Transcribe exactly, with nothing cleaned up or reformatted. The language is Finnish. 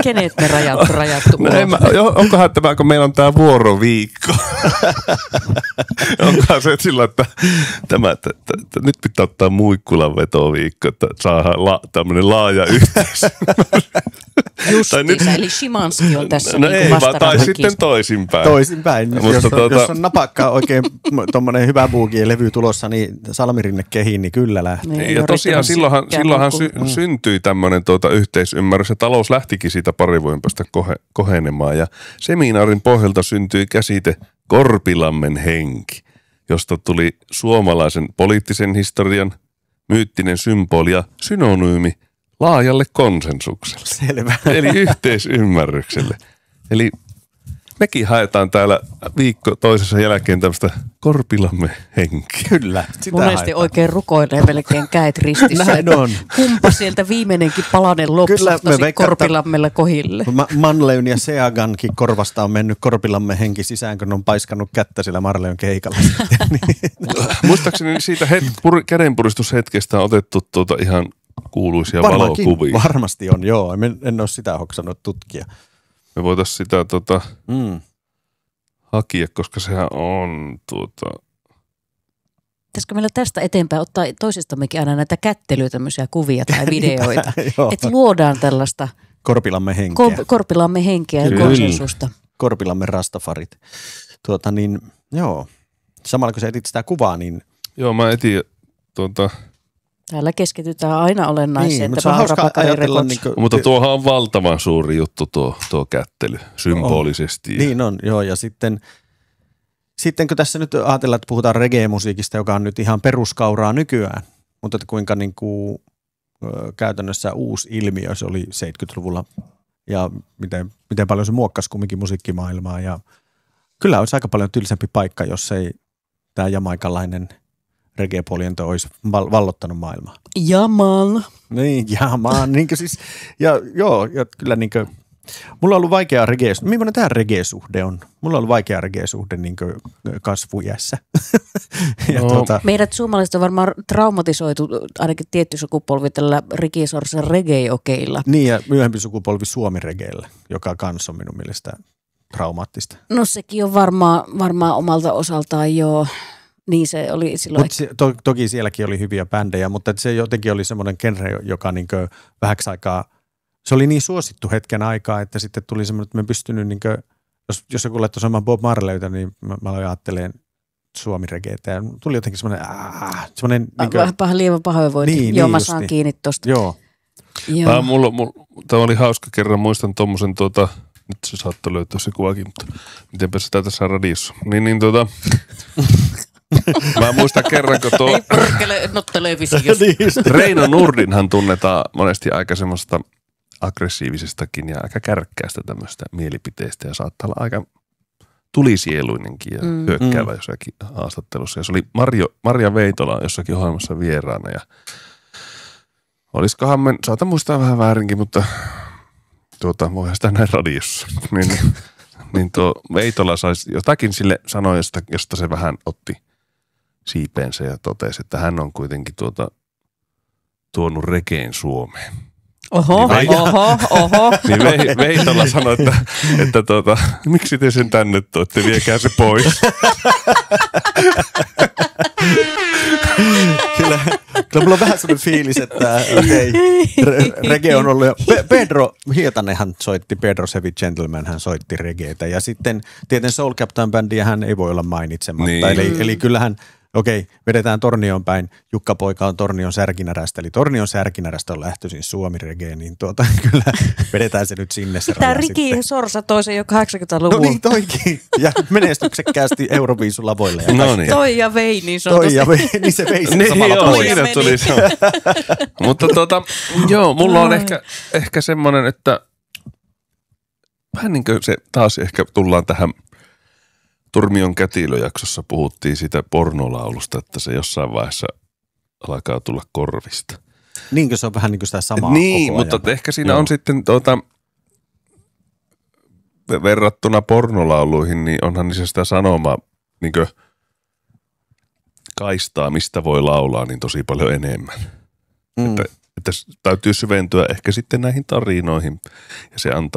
kenet me rajattu, rajattu no en mä, onkohan tämä, kun meillä on tämä vuoroviikko. onkohan se sillä, että, tämä, että, että, että nyt pitää ottaa Muikkulan vetoviikko, että saadaan la, tämmöinen laaja yhteys. Justiinsa, nyt, eli Šimanski on tässä no niin ei, vaan, tai sitten kiista. toisinpäin. Toisinpäin. Mutta jos, tuota, jos on napakka oikein tommonen hyvä buugien levy tulossa, niin Salmirinne kehiin, niin kyllä lähtee. Niin, ja tosiaan silloinhan, silloinhan sy, mm. syntyi tämmöinen tuota yhteisymmärrys ja talous lähtikin siitä pari vuoden päästä kohe, kohenemaan. Ja seminaarin pohjalta syntyi käsite Korpilammen henki, josta tuli suomalaisen poliittisen historian myyttinen symboli ja synonyymi laajalle konsensukselle. Selvä. Eli yhteisymmärrykselle. Eli mekin haetaan täällä viikko toisessa jälkeen tämmöistä Korpilamme henkiä. Kyllä, sitä Monesti haetaan. oikein rukoilee melkein käet ristissä. Näin on. Kumpa sieltä viimeinenkin palanen lopsahtasi Korpilammella kohille. Ma- Manleyn ja Seagankin korvasta on mennyt Korpilamme henki sisään, kun ne on paiskannut kättä sillä Marleyn keikalla. Muistaakseni siitä het- pur- kädenpuristushetkestä on otettu tuota ihan kuuluisia Varmaankin, valokuvia. varmasti on, joo. En, en ole sitä hoksannut tutkia. Me voitaisiin sitä tota, Mm. hakia, koska sehän on tuota... Pitäisikö meillä tästä eteenpäin ottaa toisistammekin aina näitä kättelyä, tämmöisiä kuvia tai videoita, että luodaan tällaista Korpilamme henkeä. ko- Korpilamme henkeä ja Kyllä. konsensusta. Korpilamme rastafarit. Tuota niin, joo. Samalla kun sä etit sitä kuvaa, niin... Joo, mä etin tuota... Täällä keskitytään aina olennaiseen. Niin, mutta se on hauska ajatella... Niin kuin, Mutta tuohan on valtavan suuri juttu tuo, tuo kättely, symbolisesti. On. Niin on, joo. Ja sitten, sitten kun tässä nyt ajatellaan, että puhutaan reggae-musiikista, joka on nyt ihan peruskauraa nykyään, mutta että kuinka niin kuin, ö, käytännössä uusi ilmiö se oli seitsemänkymmentäluvulla ja miten, miten paljon se muokkasi kumminkin musiikkimaailmaa. Ja kyllä olisi aika paljon tylsempi paikka, jos ei tämä jamaikalainen reggae-poljento olisi val- vallottanut maailmaa. Jamal. Niin, jamaan. Niin siis, ja joo, ja kyllä niin kuin, mulla on ollut vaikea reggae, millainen tämä reggae-suhde on? Mulla on ollut vaikea reggae-suhde niin kuin kasvuiässä. ja No. tuota, Meidät suomalaiset on varmaan traumatisoitu, ainakin tietty sukupolvi tällä Ricky Sorsan reggae-okeilla. niin, ja myöhempi sukupolvi suomi-regeellä, joka kans on minun mielestä traumaattista. No sekin on varmaan, varmaan omalta osaltaan joo. Niin se oli silloin. Mut se, to, toki sielläkin oli hyviä bändejä, mutta se jotenkin oli semmoinen genre, joka niin kuin vähäksi aikaa, se oli niin suosittu hetken aikaa, että sitten tuli semmoinen, että me pystynyt, niin kuin, jos, jos joku laittoi saman Bob Marleyta, niin mä, mä ajattelen suomi-regeetä ja tuli jotenkin semmoinen, aah, semmoinen niin kuin, Vähän paha lievä pahoinvointi. Niin, Joo, niin mä justi. saan kiinni tosta. joo. Joo. Tämä, mulla, mulla, tämä oli hauska kerran, muistan tommosen tuota, nyt se saattoi löytyä se kuvakin, mutta mitenpä sitä tässä radiossa. Niin, niin tota, mä muistan kerran, kun tuo Ei purkkele, no televisiossa. Reino Nurdinhan tunnetaan monesti aika semmoista aggressiivisestakin ja aika kärkkäästä tämmöistä mielipiteistä ja saattaa olla aika tulisieluinenkin ja Mm. hyökkäävä jossakin haastattelussa. Ja se oli Marjo, Marja Veitola jossakin ohjelmassa vieraana ja olisikohan men, saatan muistaa vähän väärinkin, mutta tuota, voihan sitä näin radiossa. niin, niin tuo Veitola saisi jotakin sille sanoa, josta, josta se vähän otti siipeensä ja totesi, että hän on kuitenkin tuota, tuonut regeen Suomeen. Oho, Niin oho, oho. Niin Ve, Veitola sanoi, että, että tuota, miksi te sen tänne tuotte, viekää se pois. Kyllä, kyllä mulla on vähän sellainen fiilis, että okei, re- reggae on ollut jo. Pe- Pedro Hietanenhan soitti, Pedro Sevi Gentleman, hän soitti reggaetä. Ja sitten tietenkin Soul Captain-bändiä hän ei voi olla mainitsematta. Niin. Eli, eli kyllähän, okei, vedetään Tornioon päin. Jukka Poika on Tornion Särkinärästä, eli Tornion Särkinärästä on lähtöisin Suomi-reggae, niin tuota, kyllä vedetään se nyt sinne se Tämä raja Ricky sitten. Sorsa toi sen jo kahdeksankymmentäluvulla. No niin, toikin. Ja menestyksekkäästi Euroviisulavoille. Ja No niin. Toi ja vei niin toi sanotusti. ja vei, niin se vei sen Niin samalla joo, pois. siinä meni. tuli se. Mutta tota, joo, mulla on ehkä, ehkä semmoinen, että vähän niin kuin se taas ehkä tullaan tähän Turmion kätilöjaksossa puhuttiin siitä pornolaulusta, että se jossain vaiheessa alkaa tulla korvista. Niinkö se on vähän niin kuin sitä samaa Niin, koko ajan? mutta ehkä siinä Joo. on sitten tuota, verrattuna pornolauluihin, niin onhan niissä sitä sanomaa, niin kuin kaistaa, mistä voi laulaa, niin tosi paljon enemmän. Mm. Että, että täytyy syventyä ehkä sitten näihin tarinoihin ja se antaa